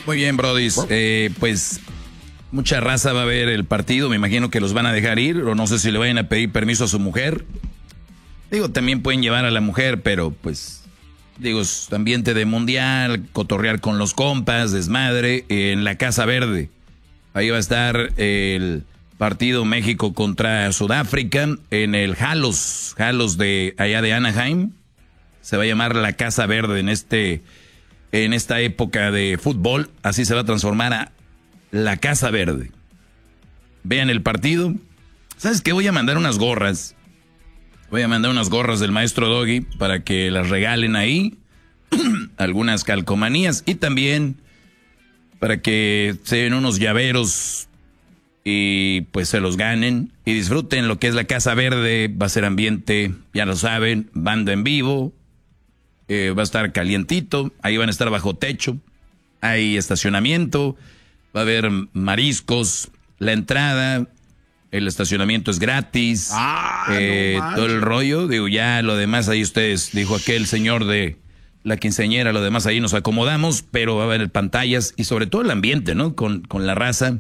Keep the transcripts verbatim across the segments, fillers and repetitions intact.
Muy bien, brodis. Eh, pues mucha raza va a ver el partido. Me imagino que los van a dejar ir. O no sé si le vayan a pedir permiso a su mujer. Digo, también pueden llevar a la mujer, pero pues... Digo, es ambiente de mundial, cotorrear con los compas, desmadre, en la Casa Verde. Ahí va a estar el partido México contra Sudáfrica en el Halos, Halos de allá de Anaheim. Se va a llamar la Casa Verde en este... En esta época de fútbol, así se va a transformar a la Casa Verde. Vean el partido. ¿Sabes qué? Voy a mandar unas gorras. Voy a mandar unas gorras del maestro Doggy para que las regalen ahí. Algunas calcomanías. Y también para que se den unos llaveros y pues se los ganen. Y disfruten lo que es la Casa Verde. Va a ser ambiente, ya lo saben, banda en vivo. Eh, va a estar calientito, ahí van a estar bajo techo, hay estacionamiento, va a haber mariscos, la entrada, el estacionamiento es gratis, ah, eh, no todo el rollo, digo, ya lo demás ahí ustedes, dijo aquel señor de la quinceañera, lo demás ahí nos acomodamos, pero va a haber pantallas y sobre todo el ambiente, ¿no? Con, con la raza,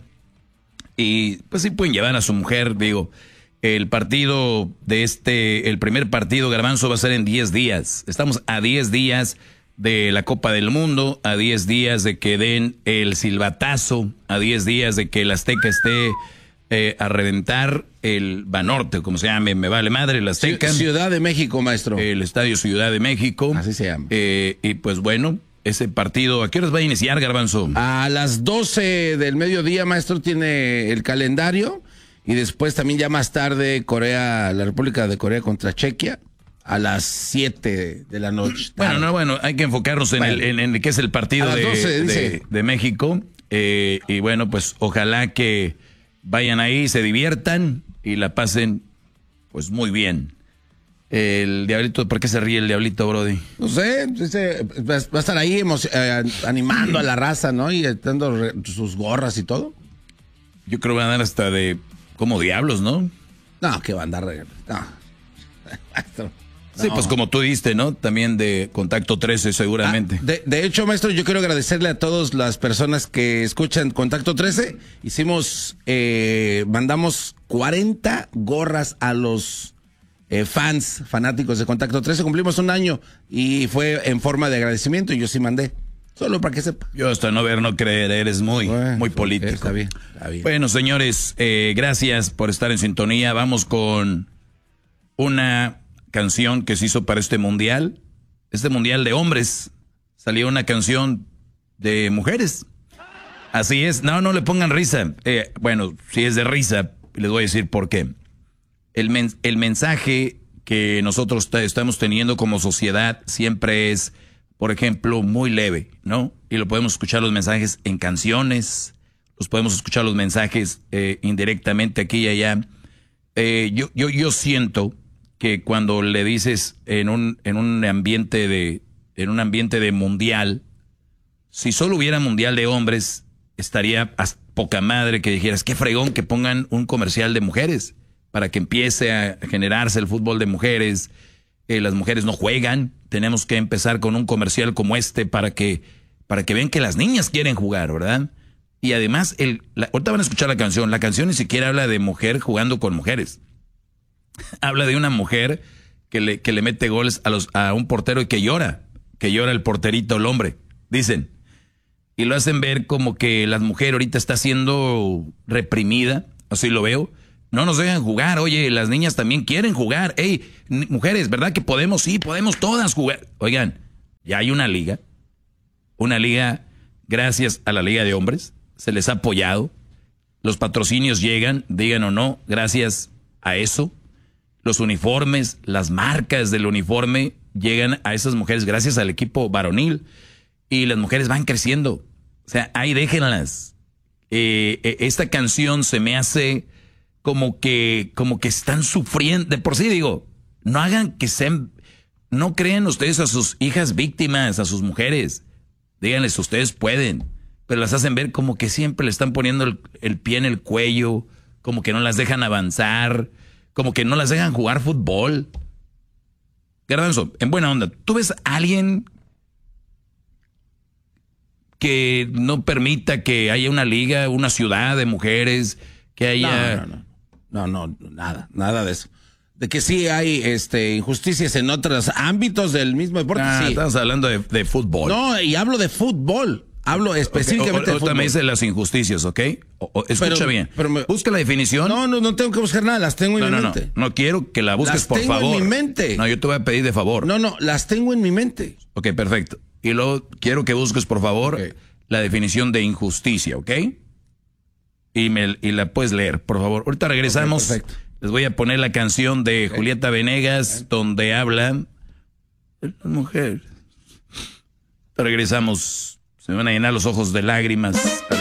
y pues sí pueden llevar a su mujer, digo. El partido de este, el primer partido, Garbanzo, va a ser en diez días. Estamos a diez días de la Copa del Mundo, a diez días de que den el silbatazo, a diez días de que el Azteca esté eh, a reventar el Banorte, como se llame, me vale madre, el Azteca. Ciudad de México, maestro. El Estadio Ciudad de México. Así se llama. Eh, y pues bueno, ese partido, ¿a qué horas va a iniciar, Garbanzo? A las doce del mediodía, maestro, tiene el calendario. Y después también ya más tarde Corea, la República de Corea contra Chequia a las siete de la noche. Bueno, no, bueno, hay que enfocarnos en, bueno, el, en, en el que es el partido de, doce, de, de México. Eh, y bueno, pues ojalá que vayan ahí, se diviertan y la pasen pues muy bien. El Diablito, ¿por qué se ríe el Diablito, Brody? No sé, va a estar ahí eh, animando a la raza, ¿no? Y dando sus gorras y todo. Yo creo que van a dar hasta de... Como diablos, ¿no? No, que va a andar... No. No. Sí, pues como tú diste, ¿no? También de Contacto trece, seguramente. Ah, de, de hecho, maestro, yo quiero agradecerle a todas las personas que escuchan Contacto trece. Hicimos, eh, mandamos cuarenta gorras a los eh, fans, fanáticos de Contacto trece. Cumplimos un año y fue en forma de agradecimiento y yo sí mandé. Solo para que sepa. Yo hasta no ver, no creer, eres muy, bueno, muy político. Está bien, está bien. Bueno, señores, eh, gracias por estar en sintonía. Vamos con una canción que se hizo para este mundial. Este mundial de hombres. Salió una canción de mujeres. Así es. No, no le pongan risa. Eh, bueno, si es de risa, les voy a decir por qué. El, men- el mensaje que nosotros t- estamos teniendo como sociedad siempre es... Por ejemplo, muy leve, ¿no? Y lo podemos escuchar los mensajes en canciones, los podemos escuchar los mensajes eh, indirectamente aquí y allá. Eh, yo, yo, yo siento que cuando le dices en un, en un ambiente de, en un ambiente de mundial, si solo hubiera mundial de hombres, estaría a poca madre que dijeras, qué fregón que pongan un comercial de mujeres para que empiece a generarse el fútbol de mujeres. Eh, las mujeres no juegan, tenemos que empezar con un comercial como este para que, para que vean que las niñas quieren jugar, ¿verdad? Y además, el, la, ahorita van a escuchar la canción, la canción ni siquiera habla de mujer jugando con mujeres. Habla de una mujer que le, que le mete goles a, los, a un portero y que llora, que llora el porterito, el hombre, dicen. Y lo hacen ver como que la mujer ahorita está siendo reprimida, así lo veo. No nos dejan jugar, oye, las niñas también quieren jugar. Ey, mujeres, ¿verdad que podemos? Sí, podemos todas jugar. Oigan, ya hay una liga, una liga, gracias a la Liga de Hombres, se les ha apoyado. Los patrocinios llegan, digan o no, gracias a eso. Los uniformes, las marcas del uniforme llegan a esas mujeres gracias al equipo varonil. Y las mujeres van creciendo. O sea, ahí déjenlas. Eh, eh, esta canción se me hace... como que, como que están sufriendo. De por sí digo, no hagan que sean, no creen ustedes a sus hijas víctimas, a sus mujeres. Díganles, ustedes pueden. Pero las hacen ver como que siempre le están poniendo el, el pie en el cuello, como que no las dejan avanzar, como que no las dejan jugar fútbol. Garbanzo, en buena onda, ¿tú ves a alguien que no permita que haya una liga, una ciudad de mujeres, que haya... No, no, no, no, no, nada, nada de eso. De que sí hay este injusticias en otros ámbitos del mismo deporte, Ah, sí. estamos hablando de, de fútbol. No, y hablo de fútbol. Hablo específicamente okay, o, o, de fútbol. me dice las injusticias, ¿ok? O, o, escucha pero, bien. Pero me, Busca la definición. No, no, no tengo que buscar nada, las tengo en no, mi no, mente. No, no quiero que la busques, las por tengo favor. en mi mente. No, yo te voy a pedir de favor. No, no, las tengo en mi mente. Ok, perfecto. Y luego quiero que busques, por favor, Okay. la definición de injusticia, ¿ok? Y, me, y la puedes leer, por favor. Ahorita regresamos. Okay, perfecto. Les voy a poner la canción de okay. Julieta Venegas, okay. donde habla de las mujeres. Regresamos. Se me van a llenar los ojos de lágrimas.